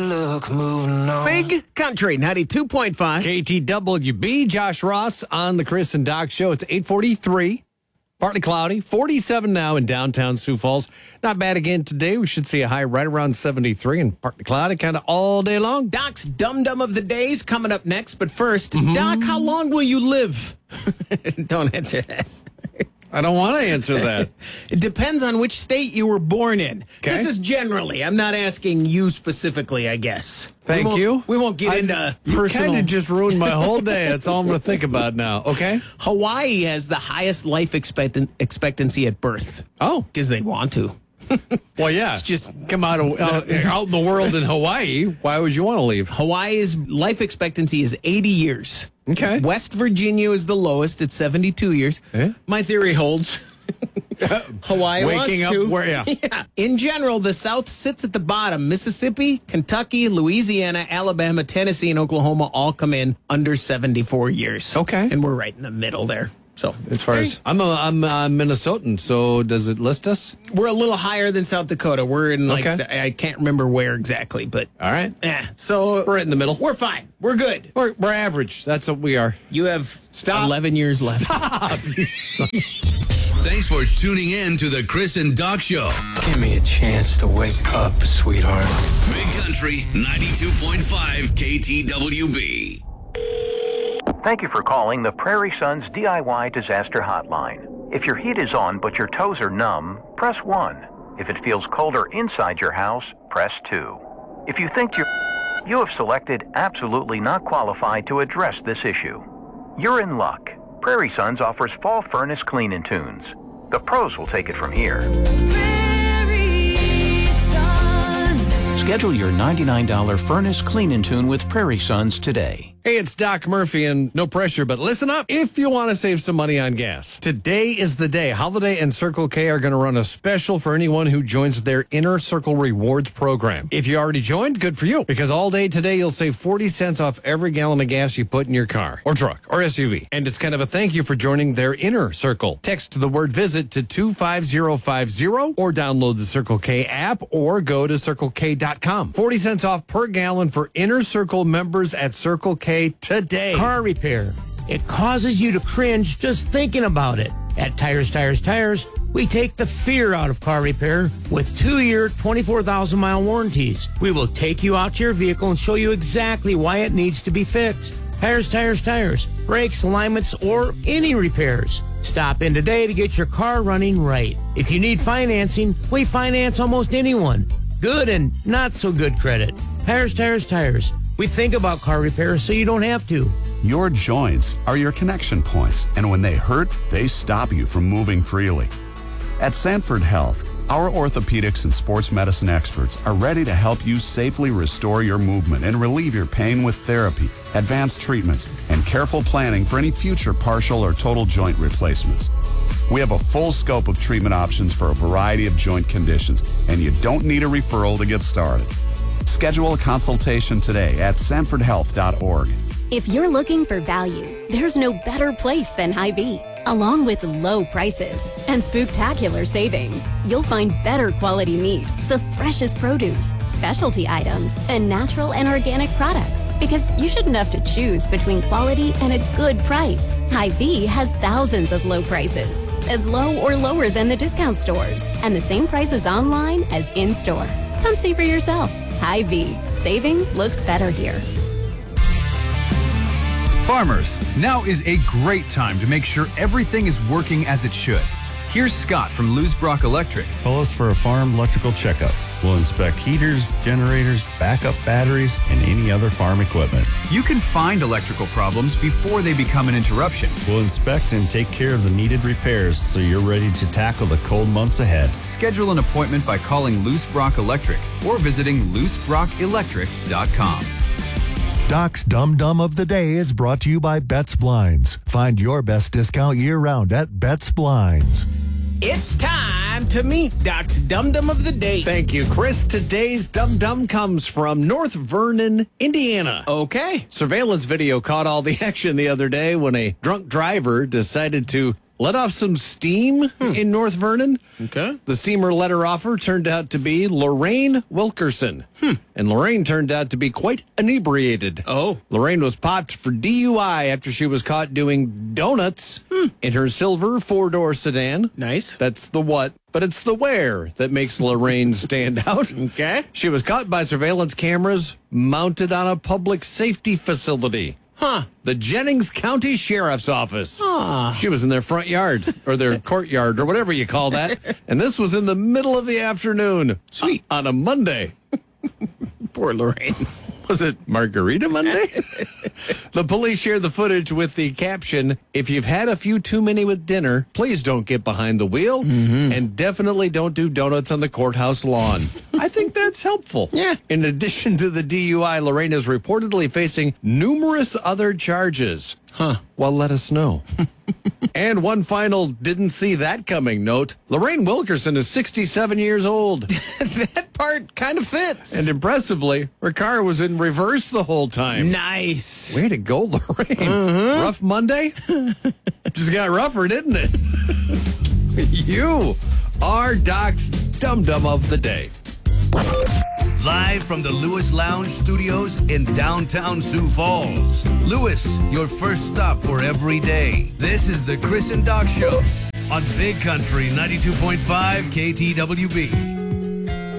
look, moving on. Big Country 92.5. KTWB, Josh Ross on the Chris and Doc Show. It's 8:43, partly cloudy, 47 now in downtown Sioux Falls. Not bad again today. We should see a high right around 73 and partly cloudy kind of all day long. Doc's Dum Dum of the Days coming up next. But first, Doc, how long will you live? Don't answer that. I don't want to answer that. It depends on which state you were born in. Okay. This is generally. I'm not asking you specifically, I guess. Thank you. We won't get into You personal. kind of just ruined my whole day. That's all I'm going to think about now. Okay. Hawaii has the highest life expectancy at birth. Oh. Because they want to. Well, yeah. It's just come out in the world in Hawaii. Why would you want to leave? Hawaii's life expectancy is 80 years. Okay. West Virginia is the lowest at 72 years. Eh? My theory holds. Hawaii Waking wants up to. where, yeah. Yeah. In general, the South sits at the bottom. Mississippi, Kentucky, Louisiana, Alabama, Tennessee, and Oklahoma all come in under 74 years. Okay. And we're right in the middle there. So As far as I'm Minnesotan, so does it list us? we're a little higher than South Dakota. We're in like Okay. I can't remember where exactly, but All right. so We're right in the middle. we're fine. We're good. We're average. That's what we are. You have Stop. 11 years left. Thanks for tuning in to the Chris and Doc Show. Give me a chance to wake up, sweetheart. Big Country 92.5 KTWB. Thank you for calling the Prairie Sons DIY Disaster Hotline. If your heat is on but your toes are numb, press 1. If it feels colder inside your house, press 2. If you think you have selected absolutely not qualified to address this issue. You're in luck. Prairie Sons offers fall furnace clean and tunes. The pros will take it from here. Schedule your $99 furnace clean and tune with Prairie Sons today. Hey, it's Doc Murphy, and no pressure, but listen up. If you want to save some money on gas, today is the day. Holiday and Circle K are going to run a special for anyone who joins their Inner Circle Rewards program. If you already joined, good for you, because all day today you'll save 40 cents off every gallon of gas you put in your car or truck or SUV. And it's kind of a thank you for joining their Inner Circle. Text the word visit to 25050 or download the Circle K app or go to CircleK.com. 40 cents off per gallon for Inner Circle members at Circle K today. Car repair. It causes you to cringe just thinking about it. At Tires, we take the fear out of car repair with 2-year, 24,000-mile warranties. We will take you out to your vehicle and show you exactly why it needs to be fixed. Tires. Brakes, alignments, or any repairs. Stop in today to get your car running right. If you need financing, we finance almost anyone. Good and not so good credit. Tires. We think about car repair so you don't have to. Your joints are your connection points, and when they hurt, they stop you from moving freely. At Sanford Health, our orthopedics and sports medicine experts are ready to help you safely restore your movement and relieve your pain with therapy, advanced treatments, and careful planning for any future partial or total joint replacements. We have a full scope of treatment options for a variety of joint conditions, and you don't need a referral to get started. Schedule a consultation today at sanfordhealth.org. If you're looking for value, there's no better place than Hy-Vee. Along with low prices and spooktacular savings, you'll find better quality meat, the freshest produce, specialty items, and natural and organic products. Because you shouldn't have to choose between quality and a good price. Hy-Vee has thousands of low prices, as low or lower than the discount stores, and the same prices online as in-store. Come see for yourself. Hy-Vee. Saving looks better here. Farmers, now is a great time to make sure everything is working as it should. Here's Scott from Lusbrock Electric. Call us for a farm electrical checkup. We'll inspect heaters, generators, backup batteries, and any other farm equipment. You can find electrical problems before they become an interruption. We'll inspect and take care of the needed repairs so you're ready to tackle the cold months ahead. Schedule an appointment by calling Lusbrock Electric or visiting lusbrockelectric.com. Doc's Dum Dum of the Day is brought to you by Betts Blinds. Find your best discount year-round at Betts Blinds. It's time to meet Doc's Dum Dum of the Day. Thank you, Chris. Today's Dum Dum comes from North Vernon, Indiana. Okay. Surveillance video caught all the action the other day when a drunk driver decided to let off some steam in North Vernon. Okay. The steamer let her off her turned out to be Lorraine Wilkerson. And Lorraine turned out to be quite inebriated. Oh. Lorraine was popped for DUI after she was caught doing donuts in her silver four-door sedan. Nice. That's the what, but it's the where that makes Lorraine stand out. Okay. She was caught by surveillance cameras mounted on a public safety facility. Huh. The Jennings County Sheriff's Office. She was in their front yard or their courtyard or whatever you call that. And this was in the middle of the afternoon. Sweet. On a Monday. Poor Lorraine. Was it Margarita Monday? The police shared the footage with the caption, "If you've had a few too many with dinner, please don't get behind the wheel and definitely don't do donuts on the courthouse lawn." I think that's helpful. Yeah. In addition to the DUI, Lorraine is reportedly facing numerous other charges. Well, let us know. And one final didn't see that coming note. Lorraine Wilkerson is 67 years old. That part kind of fits. And impressively, her car was in reverse the whole time. Nice. Way to go, Lorraine. Rough Monday? Just got rougher, didn't it? You are Doc's Dum Dum of the Day. Live from the Lewis Lounge Studios in downtown Sioux Falls. Lewis, your first stop for every day. This is the Chris and Doc Show on Big Country 92.5 KTWB.